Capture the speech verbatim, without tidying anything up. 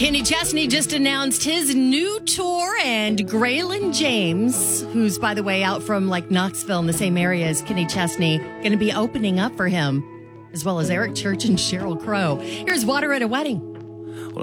Kenny Chesney just announced his new tour, and Graylin James, who's, by the way, out from like Knoxville in the same area as Kenny Chesney, going to be opening up for him, as well as Eric Church and Sheryl Crow. Here's Water at a Wedding.